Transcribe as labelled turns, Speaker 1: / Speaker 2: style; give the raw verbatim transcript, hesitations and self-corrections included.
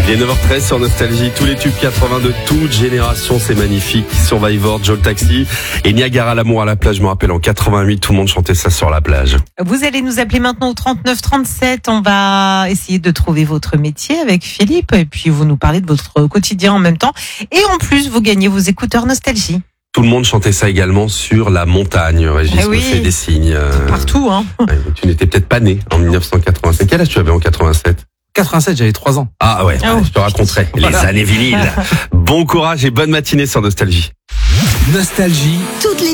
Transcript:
Speaker 1: Il est neuf heures treize sur Nostalgie, tous les tubes quatre-vingts de toute génération, c'est magnifique. Survivor, Joe le Taxi et Niagara l'amour à la plage, je me rappelle en quatre-vingt-huit, tout le monde chantait ça sur la plage.
Speaker 2: Vous allez nous appeler maintenant au trente-neuf trente-sept, on va essayer de trouver votre métier avec Philippe et puis vous nous parlez de votre quotidien en même temps. Et en plus, vous gagnez vos écouteurs Nostalgie.
Speaker 1: Tout le monde chantait ça également sur la montagne. Régis
Speaker 2: Eh oui.
Speaker 1: me fait des signes.
Speaker 2: Partout, hein.
Speaker 1: Ouais, tu n'étais peut-être pas né en dix-neuf cent quatre-vingt-sept. Quel âge tu avais en quatre-vingt-sept?
Speaker 3: quatre-vingt-sept, j'avais trois ans.
Speaker 1: Ah ouais,
Speaker 2: Ah
Speaker 1: ouais,
Speaker 2: oui.
Speaker 1: je te raconterai. Les
Speaker 3: Voilà.
Speaker 1: années vinyles. Bon courage et bonne matinée sur Nostalgie.
Speaker 4: Nostalgie.
Speaker 5: Toutes les